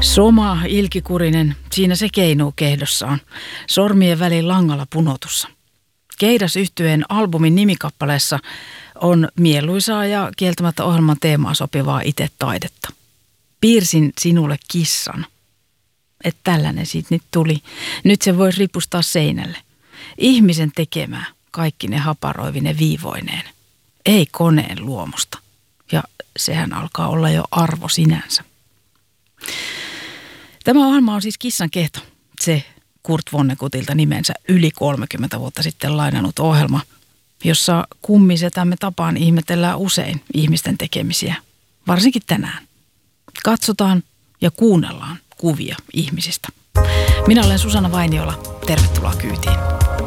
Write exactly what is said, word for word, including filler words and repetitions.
Soma, ilkikurinen, siinä se keinuu kehdossaan, sormien välin langalla punotussa. Keidas yhtyeen albumin nimikappaleessa on mieluisaa ja kieltämättä ohjelman teemaa sopivaa itse taidetta. Piirsin sinulle kissan. Että tällainen siitä nyt tuli. Nyt se voisi ripustaa seinälle. Ihmisen tekemää, kaikki ne haparoivine viivoineen. Ei koneen luomusta. Ja sehän alkaa olla jo arvo sinänsä. Tämä ohjelma on siis Kissan kehto. Se Kurt Vonneguttilta nimensä yli kolmekymmentä vuotta sitten lainannut ohjelma, jossa kummisetämme tapaan ihmetellään usein ihmisten tekemisiä. Varsinkin tänään. Katsotaan ja kuunnellaan kuvia ihmisistä. Minä olen Susanna Vainiola. Tervetuloa kyytiin.